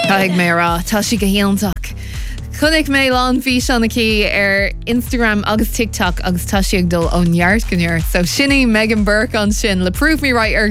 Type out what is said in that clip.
Caig mé rá, tá si go héanach. Chnig mé lán bhí seanna cí ar Instagram agus TikTok agus tá si ag dul ónheart gonneir. So sinní Megan Burke an sin le Prove Me Right ar